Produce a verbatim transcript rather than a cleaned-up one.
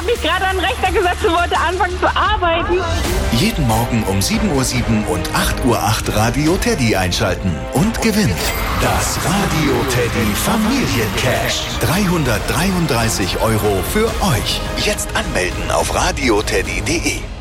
mich gerade an den Rechner gesetzt und wollte anfangen zu arbeiten. Jeden Morgen um sieben Uhr sieben und acht Uhr acht Radio Teddy einschalten und gewinnt das Radio Teddy Familiencash. dreihundertdreiunddreißig Euro für euch. Jetzt anmelden auf radioteddy punkt de.